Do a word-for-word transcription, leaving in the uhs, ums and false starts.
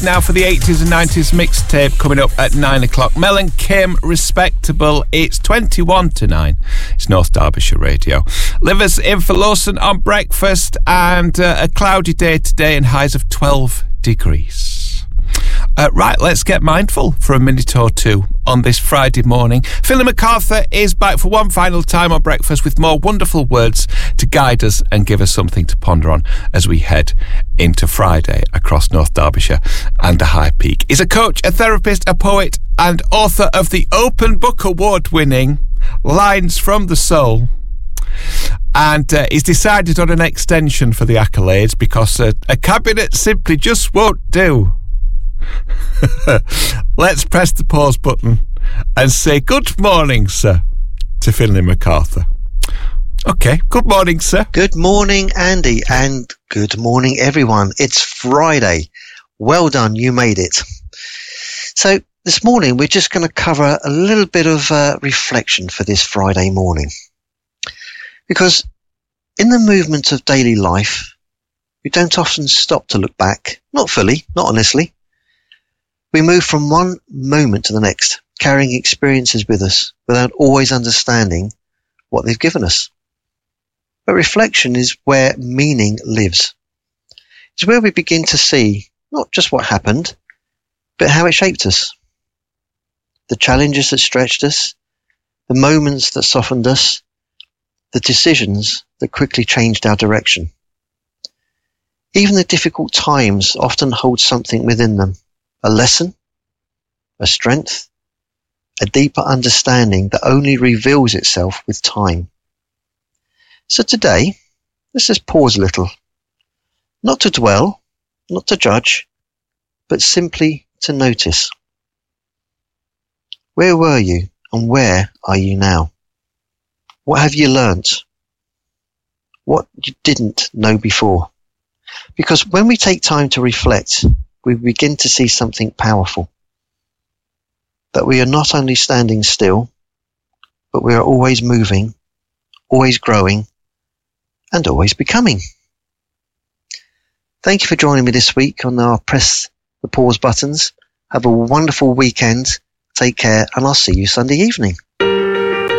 now for the eighties and nineties mixtape coming up at nine o'clock. Mel and Kim, Respectable. It's twenty-one to nine. It's North Derbyshire Radio. Livers in for Lawson on breakfast, and uh, a cloudy day today and highs of twelve degrees. Uh, right, let's get mindful for a minute or two on this Friday morning. Philly MacArthur is back for one final time on breakfast with more wonderful words to guide us and give us something to ponder on as we head into Friday across North Derbyshire and the High Peak. He's a coach, a therapist, a poet and author of the Open Book Award-winning Lines from the Soul. And uh, he's decided on an extension for the accolades because uh, a cabinet simply just won't do. Let's press the pause button and say good morning, sir, to Finlay MacArthur. Okay, good morning, sir. Good morning, Andy, and good morning, everyone. It's Friday. Well done, you made it. So this morning we're just going to cover a little bit of uh, reflection for this Friday morning. Because in the movement of daily life, we don't often stop to look back. Not fully, not honestly. We move from one moment to the next, carrying experiences with us without always understanding what they've given us. But reflection is where meaning lives. It's where we begin to see not just what happened, but how it shaped us. The challenges that stretched us, the moments that softened us, the decisions that quickly changed our direction. Even the difficult times often hold something within them. A lesson, a strength, a deeper understanding that only reveals itself with time. So today, let's just pause a little. Not to dwell, not to judge, but simply to notice. Where were you and where are you now? What have you learnt? What you didn't know before? Because when we take time to reflect, we begin to see something powerful. That we are not only standing still, but we are always moving, always growing, and always becoming. Thank you for joining me this week on our Press the Pause buttons. Have a wonderful weekend. Take care, and I'll see you Sunday evening.